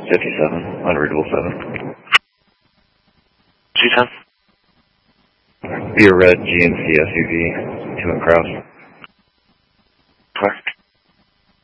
57, unreadable 7. C10. Be a red GMC SUV, 2 and cross.